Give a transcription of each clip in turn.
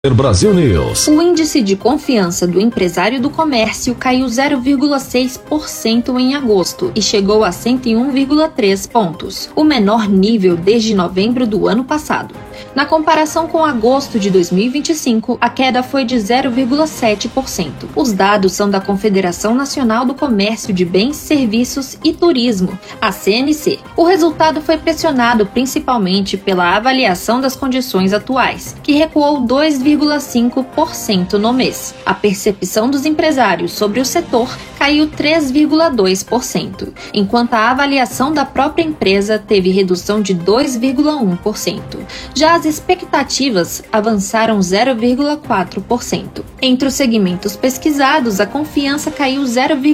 Brasil News. O índice de confiança do empresário do comércio caiu 0,6% em agosto e chegou a 101,3 pontos, o menor nível desde novembro do ano passado. Na comparação com agosto de 2025, a queda foi de 0,7%. Os dados são da Confederação Nacional do Comércio de Bens, Serviços e Turismo, a CNC. O resultado foi pressionado principalmente pela avaliação das condições atuais, que recuou 2,5% no mês. A percepção dos empresários sobre o setor caiu 3,2%, enquanto a avaliação da própria empresa teve redução de 2,1%. Já as expectativas avançaram 0,4%. Entre os segmentos pesquisados, a confiança caiu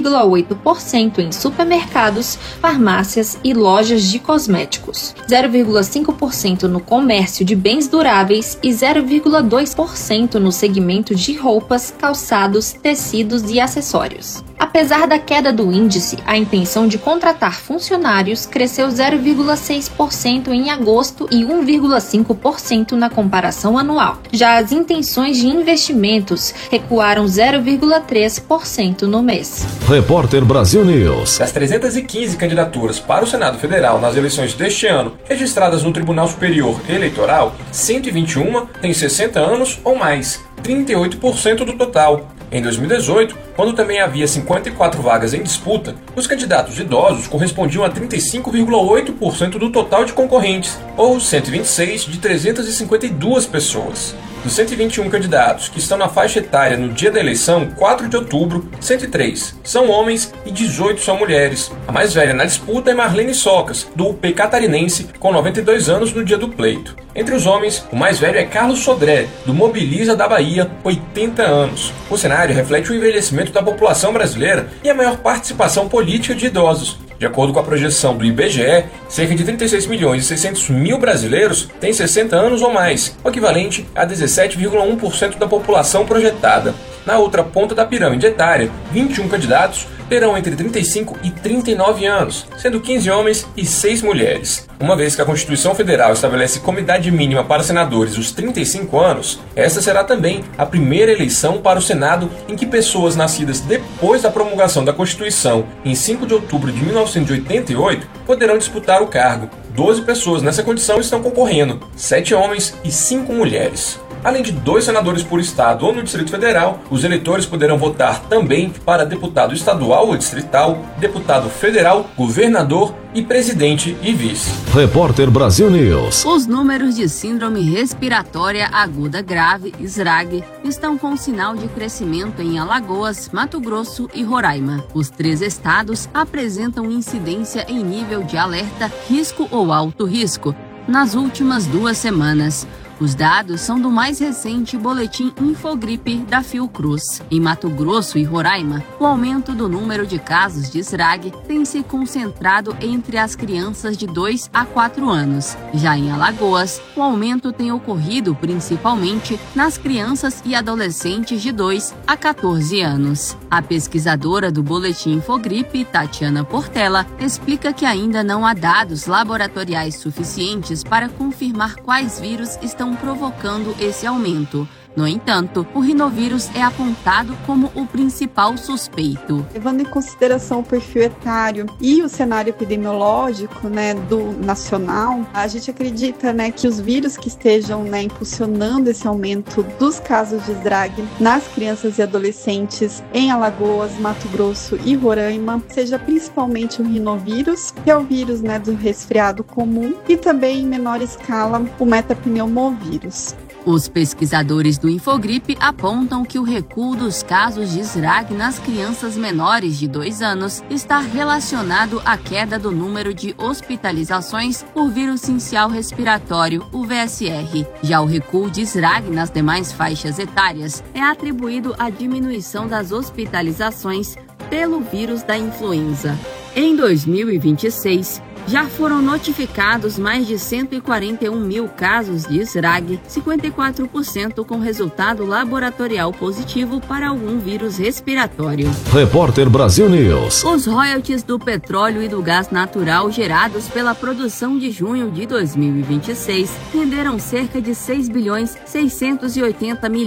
0,8% em supermercados, farmácias e lojas de cosméticos, 0,5% no comércio de bens duráveis e 0,2% no segmento de roupas, calçados, tecidos e acessórios. Apesar da queda do índice, a intenção de contratar funcionários cresceu 0,6% em agosto e 1,5% na comparação anual. Já as intenções de investimentos recuaram 0,3% no mês. Repórter Brasil News. Das 315 candidaturas para o Senado Federal nas eleições deste ano, registradas no Tribunal Superior Eleitoral, 121 têm 60 anos ou mais, 38% do total. Em 2018, quando também havia 54 vagas em disputa, os candidatos idosos correspondiam a 35,8% do total de concorrentes, ou 126 de 352 pessoas. Dos 121 candidatos que estão na faixa etária no dia da eleição, 4 de outubro, 103 são homens e 18 são mulheres. A mais velha na disputa é Marlene Socas, do UP catarinense, com 92 anos no dia do pleito. Entre os homens, o mais velho é Carlos Sodré, do Mobiliza da Bahia, 80 anos. O cenário reflete o envelhecimento da população brasileira e a maior participação política de idosos. De acordo com a projeção do IBGE, cerca de 36.600.000 brasileiros têm 60 anos ou mais, o equivalente a 17,1% da população projetada. Na outra ponta da pirâmide etária, 21 candidatos terão entre 35 e 39 anos, sendo 15 homens e 6 mulheres. Uma vez que a Constituição Federal estabelece como idade mínima para senadores os 35 anos, esta será também a primeira eleição para o Senado em que pessoas nascidas depois da promulgação da Constituição, em 5 de outubro de 1988, poderão disputar o cargo. 12 pessoas nessa condição estão concorrendo, 7 homens e 5 mulheres. Além de 2 senadores por estado ou no Distrito Federal, os eleitores poderão votar também para deputado estadual ou distrital, deputado federal, governador e presidente e vice. Repórter Brasil News. Os números de síndrome respiratória aguda grave, SRAG, estão com sinal de crescimento em Alagoas, Mato Grosso e Roraima. Os 3 estados apresentam incidência em nível de alerta, risco ou alto risco nas últimas 2 semanas. Os dados são do mais recente boletim Infogripe da Fiocruz. Em Mato Grosso e Roraima, o aumento do número de casos de SRAG tem se concentrado entre as crianças de 2 a 4 anos. Já em Alagoas, o aumento tem ocorrido principalmente nas crianças e adolescentes de 2 a 14 anos. A pesquisadora do boletim Infogripe, Tatiana Portela, explica que ainda não há dados laboratoriais suficientes para confirmar quais vírus estão provocando esse aumento. No entanto, o rinovírus é apontado como o principal suspeito. Levando em consideração o perfil etário e o cenário epidemiológico, do nacional, a gente acredita, que os vírus que estejam, impulsionando esse aumento dos casos de SRAG nas crianças e adolescentes em Alagoas, Mato Grosso e Roraima, seja principalmente o rinovírus, que é o vírus, do resfriado comum, e também em menor escala o metapneumovírus. Os pesquisadores do Infogripe apontam que o recuo dos casos de SRAG nas crianças menores de 2 anos está relacionado à queda do número de hospitalizações por vírus sincial respiratório, o VSR. Já o recuo de SRAG nas demais faixas etárias é atribuído à diminuição das hospitalizações pelo vírus da influenza. Em 2026, Já foram notificados mais de 141 mil casos de SRAG, 54% com resultado laboratorial positivo para algum vírus respiratório. Repórter Brasil News. Os royalties do petróleo e do gás natural gerados pela produção de junho de 2026 renderam cerca de 6,680 bilhões